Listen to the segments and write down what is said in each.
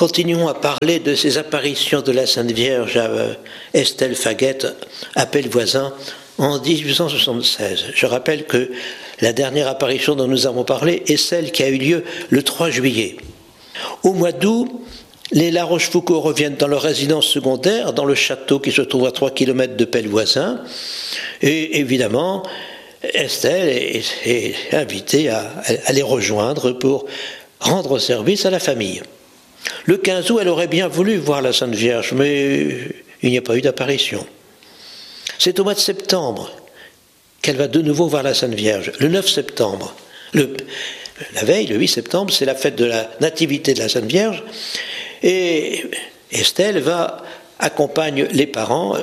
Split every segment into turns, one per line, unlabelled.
Continuons à parler de ces apparitions de la Sainte Vierge à Estelle Faguette, à Pellevoisin, en 1876. Je rappelle que la dernière apparition dont nous avons parlé est celle qui a eu lieu le 3 juillet. Au mois d'août, les La Rochefoucauld reviennent dans leur résidence secondaire, dans le château qui se trouve à 3 km de Pellevoisin. Et évidemment, Estelle est invitée à les rejoindre pour rendre service à la famille. Le 15 août, elle aurait bien voulu voir la Sainte Vierge, mais il n'y a pas eu d'apparition. C'est au mois de septembre qu'elle va de nouveau voir la Sainte Vierge, le 9 septembre. La veille, le 8 septembre, c'est la fête de la Nativité de la Sainte Vierge, et Estelle accompagne les parents,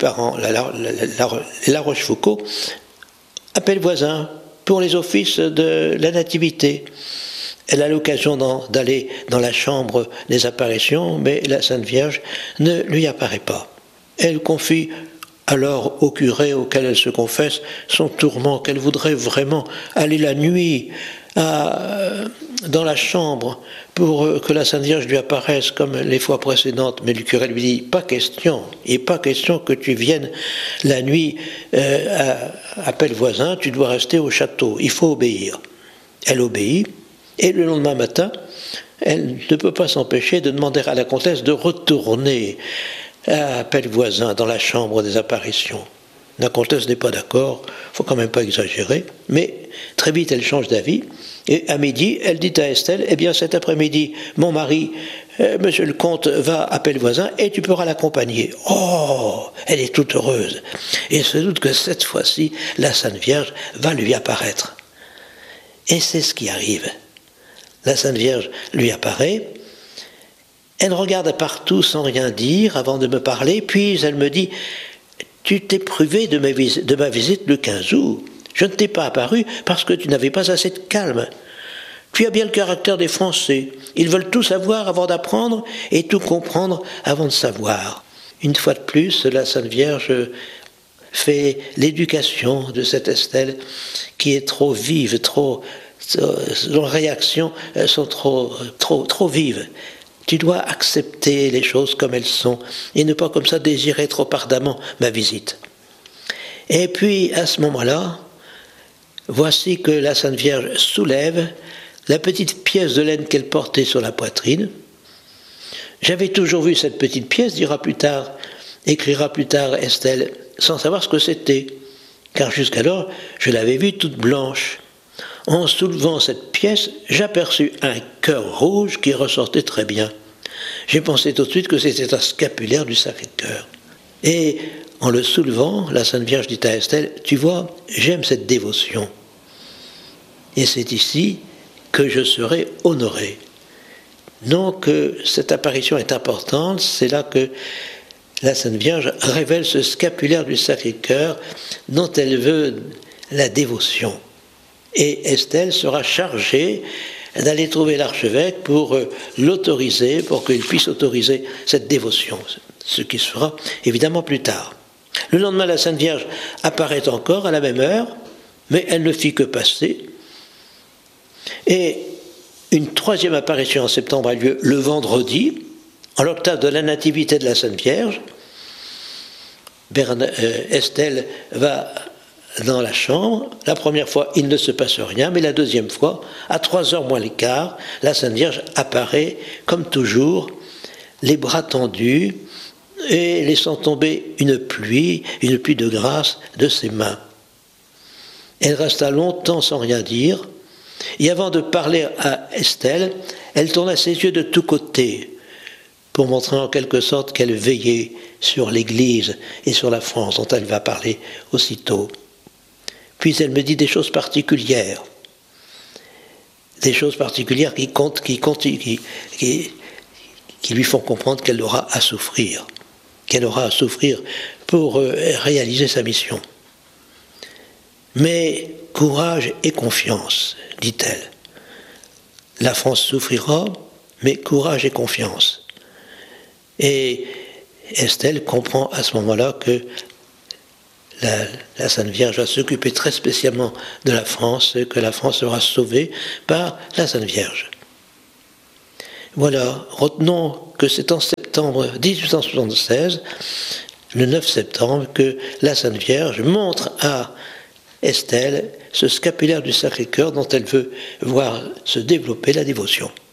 la Rochefoucauld, à Pellevoisin, pour les offices de la Nativité. Elle a l'occasion d'aller dans la chambre des apparitions, mais la Sainte Vierge ne lui apparaît pas. Elle confie alors au curé auquel elle se confesse son tourment, qu'elle voudrait vraiment aller la nuit dans la chambre pour que la Sainte Vierge lui apparaisse comme les fois précédentes. Mais le curé lui dit, pas question, il n'est pas question que tu viennes la nuit à Pellevoisin, tu dois rester au château, il faut obéir. Elle obéit. Et le lendemain matin, elle ne peut pas s'empêcher de demander à la comtesse de retourner à Pellevoisin, dans la chambre des apparitions. La comtesse n'est pas d'accord, il ne faut quand même pas exagérer, mais très vite elle change d'avis, et à midi, elle dit à Estelle, eh bien cet après-midi, mon mari, monsieur le comte, va à Pellevoisin, et tu pourras l'accompagner. Oh, elle est toute heureuse, et se doute que cette fois-ci, la Sainte Vierge va lui apparaître. Et c'est ce qui arrive. La Sainte Vierge lui apparaît, elle regarde partout sans rien dire avant de me parler, puis elle me dit « Tu t'es privé de ma visite le 15 août. Je ne t'ai pas apparu parce que tu n'avais pas assez de calme. Tu as bien le caractère des Français. Ils veulent tout savoir avant d'apprendre et tout comprendre avant de savoir. » Une fois de plus, la Sainte Vierge fait l'éducation de cette Estelle qui est trop vive, leurs réactions sont trop vives. Tu dois accepter les choses comme elles sont et ne pas comme ça désirer trop ardemment ma visite. Et puis, à ce moment-là, voici que la Sainte Vierge soulève la petite pièce de laine qu'elle portait sur la poitrine. J'avais toujours vu cette petite pièce, écrira plus tard Estelle, sans savoir ce que c'était, car jusqu'alors, je l'avais vue toute blanche. En soulevant cette pièce, j'aperçus un cœur rouge qui ressortait très bien. J'ai pensé tout de suite que c'était un scapulaire du Sacré-Cœur. Et en le soulevant, la Sainte Vierge dit à Estelle, « Tu vois, j'aime cette dévotion. Et c'est ici que je serai honoré. » Donc, cette apparition est importante, c'est là que la Sainte Vierge révèle ce scapulaire du Sacré-Cœur dont elle veut la dévotion. Et Estelle sera chargée d'aller trouver l'archevêque pour l'autoriser, pour qu'il puisse autoriser cette dévotion, ce qui se fera évidemment plus tard. Le lendemain, la Sainte Vierge apparaît encore à la même heure, mais elle ne fit que passer. Et une troisième apparition en septembre a lieu le vendredi, en l'octave de la Nativité de la Sainte Vierge. Estelle va dans la chambre. La première fois, il ne se passe rien, mais la deuxième fois, à 3h moins le quart, la Sainte Vierge apparaît, comme toujours, les bras tendus et laissant tomber une pluie de grâce de ses mains. Elle resta longtemps sans rien dire, et avant de parler à Estelle, elle tourna ses yeux de tous côtés, pour montrer en quelque sorte qu'elle veillait sur l'Église et sur la France, dont elle va parler aussitôt. Puis elle me dit des choses particulières qui lui font comprendre qu'elle aura à souffrir pour réaliser sa mission. Mais courage et confiance, dit-elle. La France souffrira, mais courage et confiance. Et Estelle comprend à ce moment-là que la Sainte Vierge va s'occuper très spécialement de la France, et que la France sera sauvée par la Sainte Vierge. Voilà, retenons que c'est en septembre 1876, le 9 septembre, que la Sainte Vierge montre à Estelle ce scapulaire du Sacré-Cœur dont elle veut voir se développer la dévotion.